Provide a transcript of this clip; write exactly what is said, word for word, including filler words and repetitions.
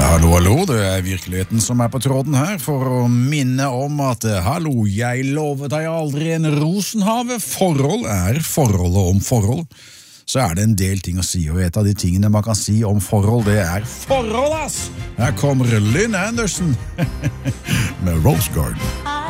Hallo, hallo, det er virkeligheten som er på tråden her, for å minne om at hallo, jeg lovet deg aldri en rosenhave. Forhold er forholdet om forhold. Så er det en del ting å si, og et av de tingene man kan si om forhold, det er forhold, ass! Her kommer Lynn Anderson med Rose Garden.